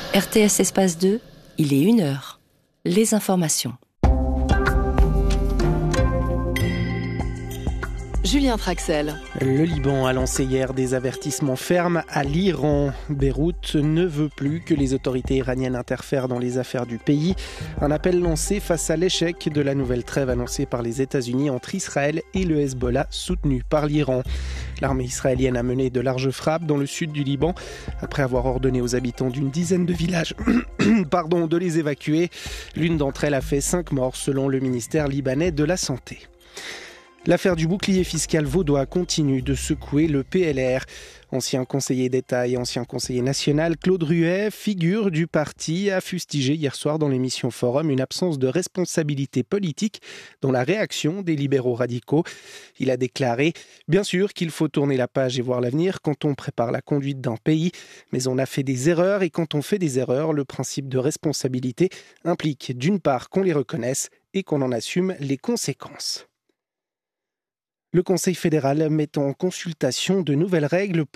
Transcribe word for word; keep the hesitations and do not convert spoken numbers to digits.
R T S Espace deux, il est une heure. Les informations. Julien Traxel. Le Liban a lancé hier des avertissements fermes à l'Iran. Beyrouth ne veut plus que les autorités iraniennes interfèrent dans les affaires du pays. Un appel lancé face à l'échec de la nouvelle trêve annoncée par les États-Unis entre Israël et le Hezbollah, soutenu par l'Iran. L'armée israélienne a mené de larges frappes dans le sud du Liban après avoir ordonné aux habitants d'une dizaine de villages pardon, de les évacuer. L'une d'entre elles a fait cinq morts selon le ministère libanais de la Santé. L'affaire du bouclier fiscal vaudois continue de secouer le P L R. Ancien conseiller d'État et ancien conseiller national, Claude Ruet, figure du parti, a fustigé hier soir dans l'émission Forum une absence de responsabilité politique dans la réaction des libéraux radicaux. Il a déclaré « Bien sûr qu'il faut tourner la page et voir l'avenir quand on prépare la conduite d'un pays, mais on a fait des erreurs et quand on fait des erreurs, le principe de responsabilité implique d'une part qu'on les reconnaisse et qu'on en assume les conséquences ». Le Conseil fédéral met en consultation de nouvelles règles pour